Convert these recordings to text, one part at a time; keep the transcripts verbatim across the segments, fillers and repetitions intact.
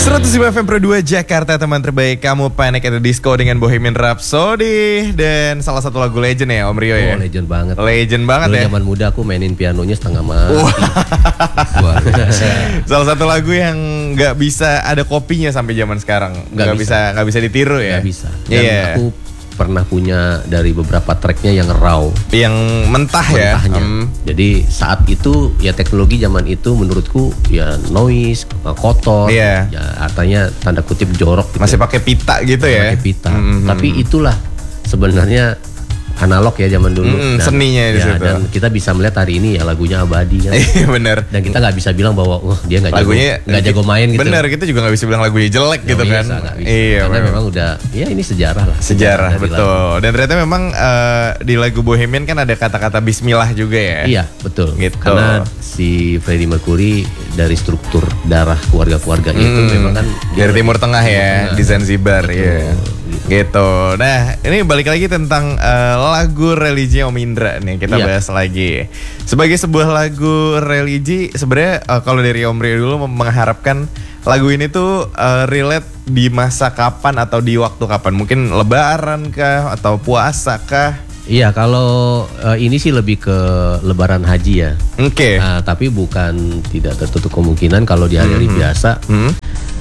seratus lima F M Pro dua Jakarta, teman terbaik kamu, Panic at the Disco dengan Bohemian Rhapsody. Dan salah satu lagu legend ya Om Rio ya. Oh, legend banget. Legend banget Dulu ya. zaman muda aku mainin pianonya setengah mati. Wow. Salah satu lagu yang nggak bisa ada kopinya sampai zaman sekarang. Nggak bisa, nggak bisa ditiru ya. Nggak bisa. Dan yeah. aku pernah punya dari beberapa tracknya yang raw, yang mentah ya. Um. Jadi saat itu ya teknologi zaman itu menurutku ya noise, kotor, yeah. ya artinya tanda kutip jorok. Gitu. Masih pakai pita gitu Masih ya. Pakai pita. Mm-hmm. Tapi itulah sebenarnya analog ya zaman dulu. Mm, dan, seninya di ya, situ. Dan kita bisa melihat hari ini ya lagunya abadi kan. Iya benar. Dan kita nggak bisa bilang bahwa wah dia nggak jago, nggak jago main gitu. Bener, kita juga nggak bisa bilang lagunya jelek gak gitu bisa, kan. Gak bisa. Iya. Karena memang udah ya ini sejarah lah. Sejarah, sejarah betul. Lagu. Dan ternyata memang uh, di lagu Bohemian kan ada kata-kata Bismillah juga ya. Iya betul. Gitu. Karena si Freddie Mercury dari struktur darah keluarga-keluarganya hmm. itu memang kan dari Timur Tengah ya, Tengah. Di Zanzibar ya. Gitu. Nah, ini balik lagi tentang uh, lagu religi Om Indra nih, kita iya. bahas lagi. Sebagai sebuah lagu religi, sebenarnya uh, kalau dari Om Rio dulu mengharapkan lagu ini tuh uh, relate di masa kapan atau di waktu kapan? Mungkin Lebaran kah atau puasa kah? Iya, kalau uh, ini sih lebih ke Lebaran Haji ya. Oke. Okay. Nah, tapi bukan tidak tertutup kemungkinan kalau di hari-hari mm-hmm. biasa. Mm-hmm.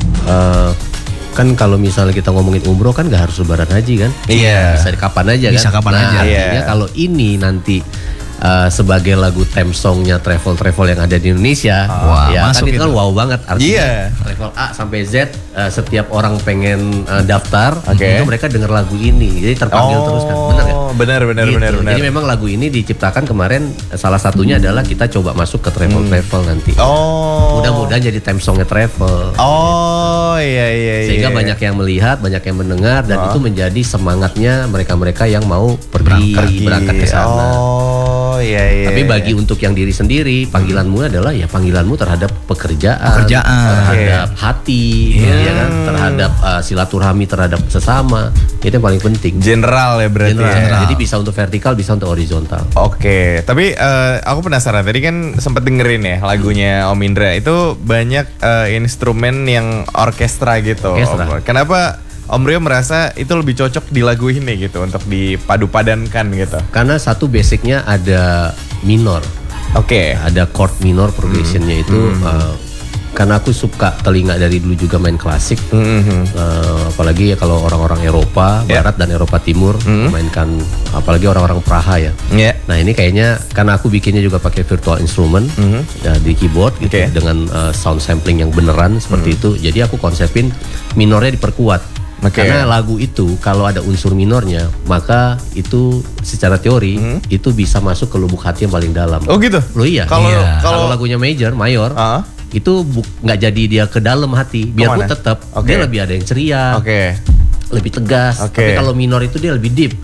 Uh, Kan kalau misalnya kita ngomongin umroh kan nggak harus Lebaran Haji kan? Iya. Bisa kapan aja kan? Bisa kapan nah, aja. Artinya yeah. kalau ini nanti uh, sebagai lagu theme songnya travel-travel yang ada di Indonesia, oh, ya kan itu kan wow banget. Artinya yeah. level A sampai Z, uh, setiap orang pengen uh, daftar, okay. itu mereka denger lagu ini, jadi terpanggil oh, terus kan, benar ya? Benar, benar, gitu. benar, benar. Jadi memang lagu ini diciptakan kemarin, salah satunya hmm. adalah kita coba masuk ke travel-travel hmm. nanti. Oh. Mudah-mudahan jadi theme songnya travel. Oh, iya, iya, iya. Sehingga banyak yang melihat, banyak yang mendengar, dan oh. itu menjadi semangatnya mereka-mereka yang mau pergi berangkat, berangkat ke sana. Oh, iya, iya. Tapi bagi untuk yang diri sendiri, panggilanmu adalah ya panggilanmu terhadap pekerjaan, pekerjaan. terhadap okay. hati, yeah. ya kan, terhadap uh, silaturahmi terhadap sesama. Itu yang paling penting. General ya berarti. General. Ya. Jadi bisa untuk vertikal, bisa untuk horizontal. Oke, okay. Tapi uh, aku penasaran. Tadi kan sempat dengerin ya lagunya Om Indra. Itu banyak uh, instrumen yang orkestra gitu. Orkestra. Om. Kenapa Om Rio merasa itu lebih cocok di lagu ini gitu untuk dipadu-padankan gitu? Karena satu basicnya ada minor. Oke. Okay. Ada chord minor progressionnya hmm. itu. Hmm. Uh, Karena aku suka telinga dari dulu juga main klasik, mm-hmm. uh, apalagi ya kalau orang-orang Eropa yeah. Barat dan Eropa Timur mm-hmm. mainkan, apalagi orang-orang Praha ya. Yeah. Nah ini kayaknya karena aku bikinnya juga pakai virtual instrument mm-hmm. ya, di keyboard gitu okay. dengan uh, sound sampling yang beneran seperti mm-hmm. itu. Jadi aku konsepin minornya diperkuat. Okay. Karena lagu itu kalau ada unsur minornya, maka itu secara teori mm-hmm. itu bisa masuk ke lubuk hati yang paling dalam. Oh gitu? Loh iya. Kalau iya. kalau lagunya major, mayor. Uh-huh. Itu nggak jadi dia ke dalam hati, biarpun tetap okay. dia lebih ada yang ceria, okay. lebih tegas. Okay. Tapi kalau minor itu dia lebih deep.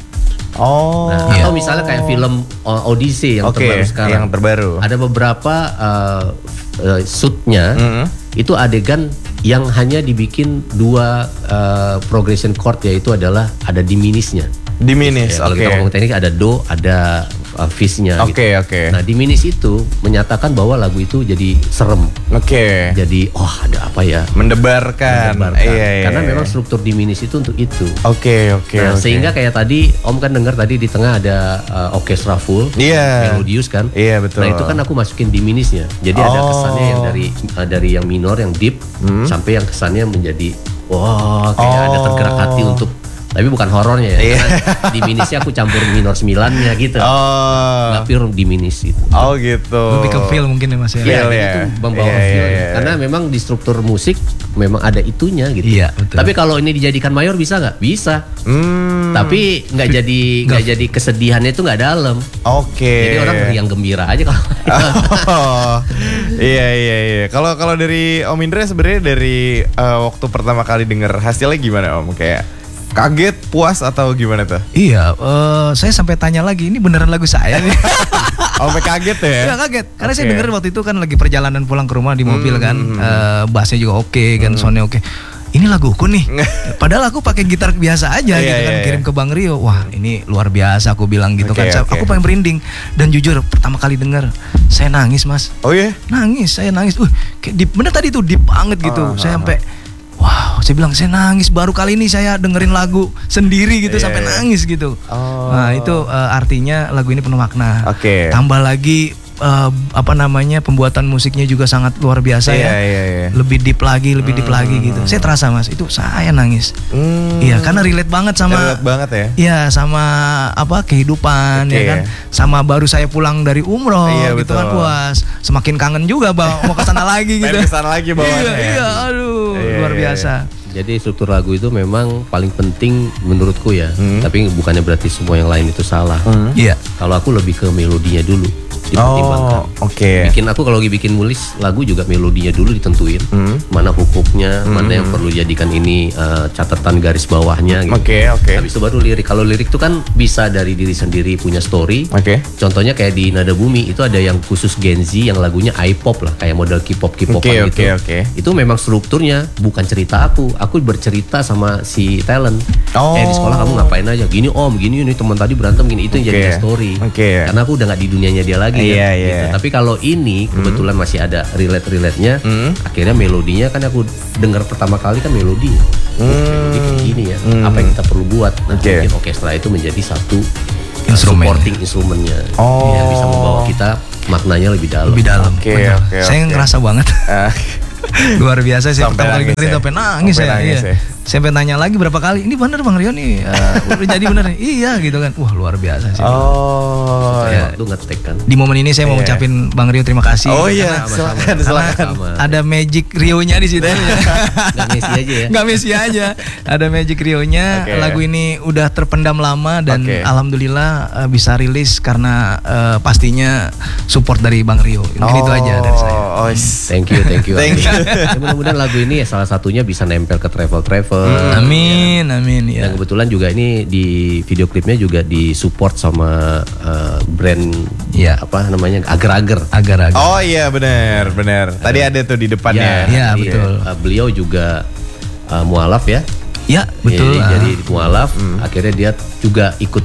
Oh. Nah, yeah. Atau misalnya kayak film uh, Odyssey yang okay. terbaru sekarang. Yang terbaru. Ada beberapa uh, uh, shootnya mm-hmm. itu adegan yang hanya dibikin dua uh, progression chord, yaitu adalah ada diminishnya. Diminish, ya, oke. Okay. Kalau kita ngomong teknik ada do, ada uh, fizz-nya. Oke, okay, gitu. oke. Okay. Nah, diminish itu menyatakan bahwa lagu itu jadi serem. Oke. Okay. Jadi, oh ada apa ya? Mendebarkan. Mendebarkan. Iya, iya, Karena iya. memang struktur diminish itu untuk itu. Oke, okay, oke. Okay, nah, okay. Sehingga kayak tadi Om kan dengar tadi di tengah ada uh, orkestra full, yeah. melodius kan? Iya, yeah, betul. Nah itu kan aku masukin diminishnya. Jadi oh. ada kesannya yang dari uh, dari yang minor, yang deep, hmm. sampai yang kesannya menjadi wah wow, kayak oh. ada tergerak hati untuk. Tapi bukan horornya ya, yeah. karena diminishnya aku campur minor sembilannya gitu. Oh. Nggak pure diminish gitu. Oh gitu. Lebih ke feel mungkin ya Mas ya. Iya, ya. itu membawa yeah, feel. Yeah, yeah. Karena memang di struktur musik memang ada itunya gitu. Iya, betul. Tapi kalau ini dijadikan mayor bisa nggak? Bisa. Hmm. Tapi nggak jadi nggak jadi kesedihannya itu nggak dalam. Oke. Okay. Jadi orang yang gembira aja kalau. Oh. Iya iya iya. Kalau kalau dari Om Indra sebenarnya dari uh, waktu pertama kali denger hasilnya gimana Om? Kayak kaget, puas atau gimana tuh? Iya, uh, saya sampai tanya lagi, ini beneran lagu saya nih. Oh, sampai kaget ya? Iya kaget, karena okay. saya denger waktu itu kan lagi perjalanan pulang ke rumah di mobil hmm. kan, uh, bassnya juga oke okay, kan, hmm. soundnya oke. Okay. Ini laguku nih, padahal aku pakai gitar biasa aja gitu kan, kirim ke Bang Rio. Wah ini luar biasa, aku bilang gitu okay, kan. Okay. Aku pengen merinding, dan jujur pertama kali denger saya nangis Mas. Oh iya? Yeah? Nangis, saya nangis. Uh, kayak deep, bener tadi tuh deep banget gitu. Uh, saya sampai saya bilang saya nangis baru kali ini saya dengerin lagu sendiri gitu yeah, sampai yeah. nangis gitu. Oh. Nah itu uh, artinya lagu ini penuh makna. Oke. Okay. Tambah lagi uh, apa namanya pembuatan musiknya juga sangat luar biasa yeah, ya. Yeah, yeah. Lebih deep lagi, lebih deep hmm. lagi gitu. Saya terasa mas, itu saya nangis. Hmm. Iya karena relate banget sama. Relate banget ya. Iya sama apa kehidupan okay. ya kan. Sama baru saya pulang dari umroh iya, gitu betul. kan. Wah semakin kangen juga bang, mau kesana lagi gitu. Pengen kesana lagi bawaannya. Iya, iya, aduh iya, luar iya, biasa. Jadi struktur lagu itu memang paling penting menurutku ya. Hmm. Tapi bukannya berarti semua yang lain itu salah. Iya. Hmm. Kalau aku lebih ke melodinya dulu dipertimbangkan. Oh, oke. Okay. Bikin aku kalau lagi bikin nulis lagu juga melodinya dulu ditentuin. Hmm. Mana hukuknya, hmm. mana yang perlu jadikan ini uh, catatan garis bawahnya gitu. Oke, okay, oke. Okay. Habis itu baru lirik. Kalau lirik itu kan bisa dari diri sendiri punya story. Oke. Okay. Contohnya kayak di Nada Bumi itu ada yang khusus Gen Z yang lagunya I-pop lah, kayak model K-pop K-popan okay, gitu. Oke, okay, oke. Itu memang strukturnya bukan cerita aku. Aku bercerita sama si talent. Oh. Eh di sekolah kamu ngapain aja? Gini om, gini ini teman tadi berantem gini. Itu yang okay. jadi story. Oke. Okay. Karena aku udah nggak di dunianya dia lagi. Iya, kan, iya. Gitu. Tapi kalau ini kebetulan hmm. masih ada relate-relate-nya. Hmm. Akhirnya melodinya kan aku dengar pertama kali kan melodi. Hmm. Melodi kayak gini ya. Hmm. Apa yang kita perlu buat? Nah, okay. Mungkin orkestra itu menjadi satu instrumen. Supporting instrumennya. Oh. Yang bisa membawa kita maknanya lebih dalam. Lebih dalam. Oke, okay, oke. Okay, saya okay. ngerasa banget. Luar biasa saya sampai pertama kali dengerin ya. sampai nangis sampai ya. Nangis iya. ya. Sampai nanya lagi berapa kali, ini bener Bang Rio nih, uh, udah jadi bener nih. Iya gitu kan. Wah luar biasa sih. Oh, ya. Itu ngetek kan. Di momen ini saya mau yeah. ucapin Bang Rio terima kasih. Oh iya, silakan, silakan. Ada magic Rio-nya di situ. Gak Messi aja ya. Gak Messi aja. Ada magic Rio-nya. Okay. Lagu ini udah terpendam lama dan okay. alhamdulillah uh, bisa rilis karena uh, pastinya support dari Bang Rio. Mungkin oh, itu aja dari saya. Oh, thank you, thank you. Thank you. Ya, mudah-mudahan lagu ini ya salah satunya bisa nempel ke travel-travel. Hmm, amin, ya. amin. Ya. Dan kebetulan juga ini di video klipnya juga disupport sama uh, brand ya apa namanya agar-agar. Agar-agar. Oh iya benar, benar. Tadi ada tuh di depannya. Ya, ya betul. Uh, beliau juga uh, mualaf ya. Ya betul. Jadi, uh. jadi mualaf, hmm. akhirnya dia juga ikut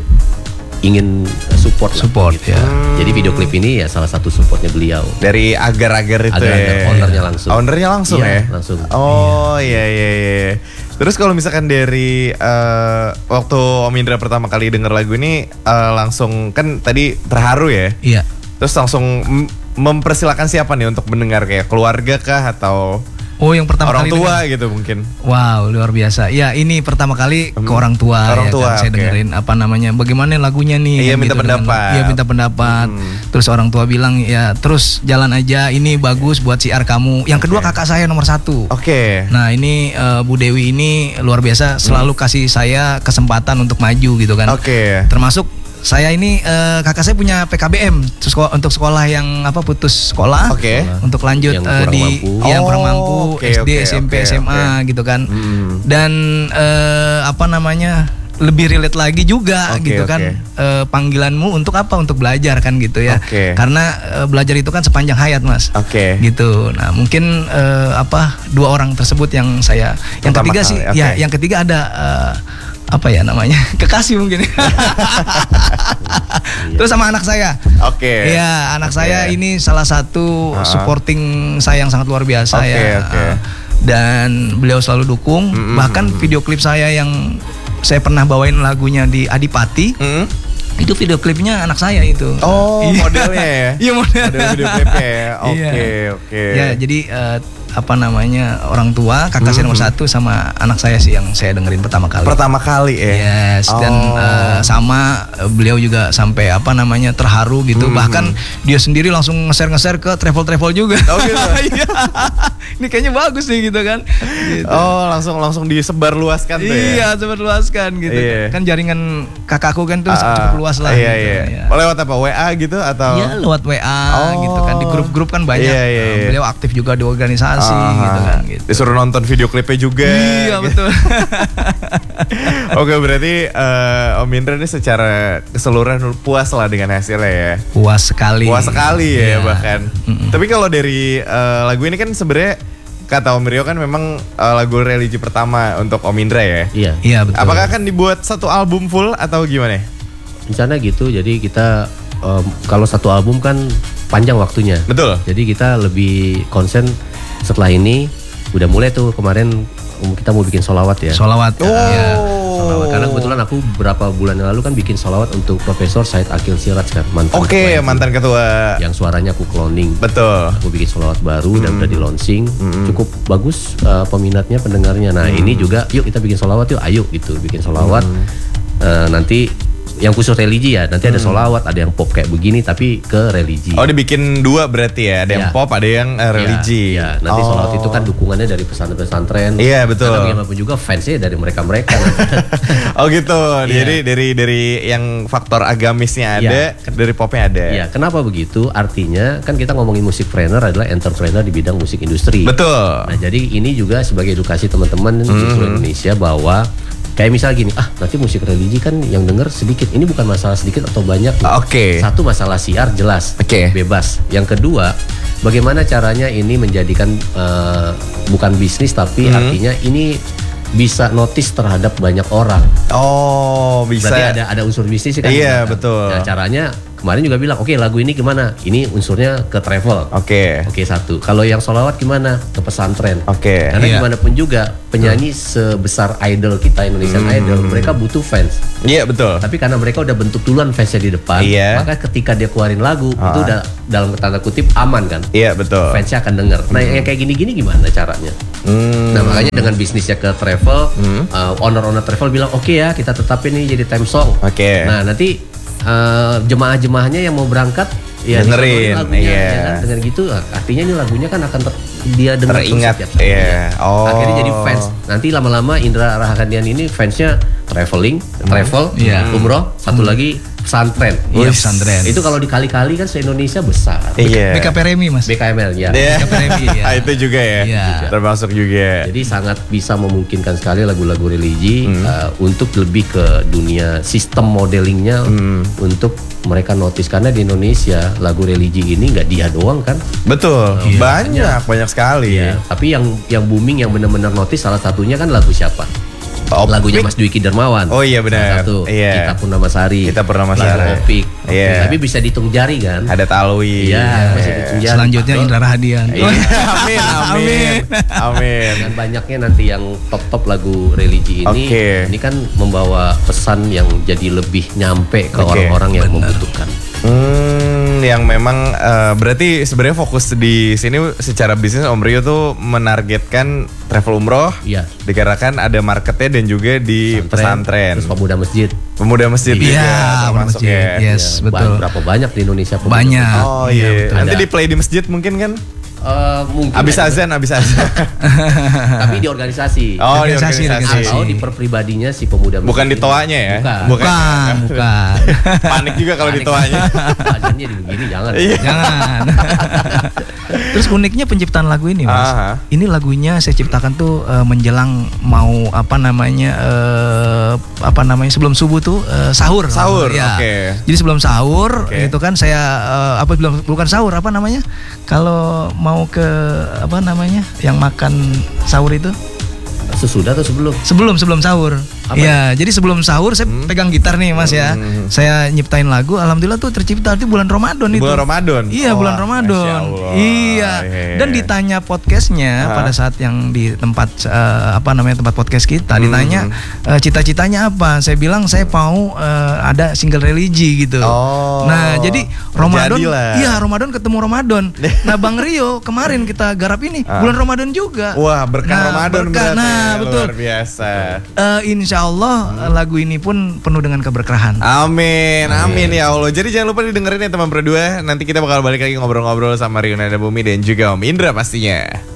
ingin support support lah, gitu. ya. Hmm. Jadi video klip ini ya salah satu supportnya beliau. Dari agar-agar itu agar-agar ya. ownernya langsung. Ownernya langsung iya, ya. Langsung. Oh iya iya iya. Terus kalau misalkan dari uh, waktu Om Indra pertama kali denger lagu ini uh, langsung kan tadi terharu ya. Iya. Terus langsung mempersilahkan siapa nih untuk mendengar, kayak keluarga kah atau Oh yang pertama orang kali tua denger. gitu mungkin. Wow luar biasa. Ya ini pertama kali ke orang tua. Orang ya, tua. Kan? Saya okay. dengerin apa namanya, bagaimana lagunya nih. Iya minta gitu, pendapat. Iya minta pendapat. Hmm. Terus orang tua bilang ya terus jalan aja. Ini bagus buat siar kamu. Yang kedua okay. kakak saya nomor satu. Oke. Okay. Nah ini uh, Bu Dewi ini luar biasa. Selalu hmm. kasih saya kesempatan untuk maju gitu kan. Oke. Okay. Termasuk saya ini uh, kakak saya punya P K B M sekolah, untuk sekolah yang apa putus sekolah, okay. untuk lanjut yang uh, di mampu. yang oh, kurang mampu okay, S D, okay, S M P, okay, S M A okay. gitu kan. Hmm. Dan uh, apa namanya lebih relate lagi juga okay, gitu okay. kan uh, panggilanmu untuk apa, untuk belajar kan gitu ya. Okay. Karena uh, belajar itu kan sepanjang hayat mas. Oke. Okay. Gitu. Nah mungkin uh, apa dua orang tersebut yang saya. Yang Pertama ketiga kali, sih okay. ya yang ketiga ada. Uh, apa ya namanya kekasih mungkin. Terus sama anak saya. Oke. Okay. Iya anak okay. saya ini salah satu uh-huh. supporting saya yang sangat luar biasa okay, ya. Okay. Dan beliau selalu dukung. Mm-hmm. Bahkan video klip saya yang saya pernah bawain lagunya di Adipati. Mm-hmm. Itu video klipnya anak saya itu. Oh modelnya ya. Iya model. Model video klipnya ya. Oke okay, oke. Okay. Ya jadi. Uh, apa namanya orang tua kakak saya nomor satu sama anak saya sih yang saya dengerin pertama kali. Pertama kali ya. Yes. Dan oh. uh, sama uh, beliau juga sampai apa namanya terharu gitu. Mm-hmm. Bahkan dia sendiri langsung nge-share-nge-share ke travel-travel juga. Oh gitu. Ini kayaknya bagus nih gitu kan. Gitu. Oh langsung langsung disebar luaskan tuh ya. Iya sebar luaskan gitu. Iya. Kan jaringan kakakku kan tuh uh, cukup luas lah. Iya gitu. iya. Ya. Lewat apa W A gitu atau? Iya lewat W A oh. gitu kan, di grup-grup kan banyak. Iya, iya, iya. Nah, beliau aktif juga di organisasi. Aha. Gitu kan gitu. Disuruh nonton video klipnya juga. Iya gitu. betul. Oke berarti uh, Om Indra ini secara keseluruhan puas lah dengan hasilnya ya. Puas sekali. Puas sekali ya, ya. bahkan. Mm-mm. Tapi kalau dari uh, lagu ini kan sebenarnya kata Om Rio kan memang uh, lagu religi pertama untuk Om Indra ya. Iya. Iya betul. Apakah akan dibuat satu album full atau gimana? Rencana gitu. Jadi kita um, kalau satu album kan panjang waktunya. Betul. Jadi kita lebih konsen setelah ini udah mulai tuh kemarin kita mau bikin solawat ya. Solawat. Oh. Ya. Solawat. Karena kebetulan aku beberapa bulan yang lalu kan bikin solawat untuk Profesor Said Akil Siraj kan, mantan Oke, ketua mantan ketua. yang suaranya aku cloning. Betul. Aku bikin solawat baru Hmm. dan udah di launching, cukup bagus uh, peminatnya, pendengarnya. Nah Hmm. ini juga, yuk kita bikin solawat yuk, ayo gitu bikin solawat. Uh, nanti yang khusus religi ya, nanti ada solawat, ada yang pop kayak begini tapi ke religi. Oh, dibikin dua berarti ya, ada yang Ya. pop, ada yang uh, religi. Ya, nanti Oh. solawat itu kan dukungannya dari pesantren-pesantren. Iya, betul. Karena bagaimanapun juga fansnya dari mereka-mereka. Oh gitu. Iya. Jadi dari dari yang faktor agamisnya ada, Iya. dari popnya ada. Iya, kenapa begitu? Artinya kan kita ngomongin musikpreneur adalah entrepreneur di bidang musik industri. Betul. Nah, jadi ini juga sebagai edukasi teman-teman di seluruh Indonesia bahwa kayak misal gini, ah nanti musik religi kan yang denger sedikit. Ini bukan masalah sedikit atau banyak. Oke. Satu masalah siar jelas, Oke. bebas. Yang kedua, bagaimana caranya ini menjadikan eh, bukan bisnis tapi artinya ini bisa notice terhadap banyak orang. Oh, bisa. Berarti ada ada unsur bisnis sih kan. Iya, Kan? betul. Nah, caranya kemarin juga bilang, oke lagu ini gimana? Ini unsurnya ke travel. Oke. Oke satu. Kalau yang solawat gimana? Ke pesantren. Oke. Karena Iya. gimana pun juga penyanyi sebesar idol kita, Indonesian Idol, mereka butuh fans. Iya, betul. Tapi karena mereka udah bentuk duluan fansnya di depan, Iya. maka ketika dia keluarin lagu itu udah dalam tanda kutip aman kan? Iya, betul. Fansnya akan denger. Nah yang kayak gini-gini gimana caranya? Hmm. Nah makanya dengan bisnisnya ke travel, uh, owner-owner travel bilang oke ya kita tetapin ini jadi time song. Oke. Nah nanti uh, jemaah-jemaahnya yang mau berangkat ya Dengerin, disodorin lagunya, iya. ya kan? Dengan gitu artinya ini lagunya kan akan ter- dia dengar terus Teringat, setiap saat. iya. Oh. Akhirnya jadi fans. Nanti lama-lama Indra Rahardian ini fansnya traveling, travel, Iya. umroh, satu lagi pesantren. Iya, pesantren. Itu kalau dikali-kali kan se-Indonesia besar. Iya. B K P Remi Mas. B K M L ya. Iya. B K P Remi, ya. Ah, itu juga ya. Iya. Termasuk juga. Jadi sangat bisa memungkinkan sekali lagu-lagu religi Hmm. uh, untuk lebih ke dunia sistem modelingnya Hmm. untuk mereka notice karena di Indonesia lagu religi ini nggak dia doang kan. Betul. Iya. Banyak, banyak sekali. Iya. Tapi yang yang booming yang benar-benar notice salah satunya kan lagu siapa? Opik. Lagunya Mas Dwiki Dermawan. Oh iya, benar. Salah satu. Iya. Kita Purnamasari. Kita Purnamasari. Lagu Opik. Iya. Tapi bisa dihitung jari kan? Ada Talwi. Iya, masih dihitung jari. Selanjutnya Atau- Indra Rahadian. Iya. Amin, amin. Amin. Dan banyaknya nanti yang top-top lagu religi ini, Oke. ini kan membawa pesan yang jadi lebih nyampe ke Oke. orang-orang yang membutuhkan. Hmm, yang memang eh, berarti sebenarnya fokus di sini secara bisnis Om Rio tuh menargetkan travel umroh. Iya. Dikarenakan ada marketnya dan juga di pesantren. Terus pemuda masjid. Pemuda masjid Iya, juga pemuda termasuk masjid. ya. Yes, Ya, betul. ba- Berapa banyak di Indonesia pemuda Banyak. masjid? Oh Iya, iya. betul. Nanti Ada. di play di masjid mungkin kan? Eh, mungkin Abis aja. azan, abis azan. Tapi di organisasi. Oh, di Organisasi, organisasi. Atau di perpribadinya si pemuda masjid. Bukan di ini. toanya ya? Bukan. Bukan, bukan. Panik juga kalau di Panik. toanya. Azannya di begini jangan. Iya. Jangan. Terus uniknya penciptaan lagu ini Mas. Aha. Ini lagunya saya ciptakan tuh eh, menjelang mau apa namanya eh, apa namanya sebelum subuh tuh eh, sahur. Sahur, Ya. oke. Jadi sebelum sahur Oke. itu kan saya eh, apa belum bukan sahur apa namanya? Kalau mau ke apa namanya? Yang makan sahur itu? Sesudah atau sebelum? Sebelum sebelum sahur. Apa Iya, jadi sebelum sahur saya pegang gitar nih Mas ya. Saya nyiptain lagu, alhamdulillah tuh tercipta di bulan Ramadan itu. Bulan Ramadan? Iya, bulan Wah, Ramadan. Masya Allah. Iya. Iya. Dan ditanya podcastnya Hah? pada saat yang di tempat eh, apa namanya tempat podcast kita ditanya eh, cita-citanya apa? Saya bilang saya mau eh, ada single religi gitu. Oh. Nah, jadi Ramadan, Terjadilah. iya Ramadan ketemu Ramadan. Nah, Bang Rio kemarin kita garap ini Ah. bulan Ramadan juga. Wah, berkah Nah, Ramadan berkah. berarti. Nah, betul. Luar biasa. Eh, insya Allah eh, lagu ini pun penuh dengan keberkahan. Amin, amin ya Allah. Jadi jangan lupa didengerin ya teman berdua. Nanti kita bakal balik lagi ngobrol-ngobrol sama Rio Nada Bumi dan juga Om Indra pastinya.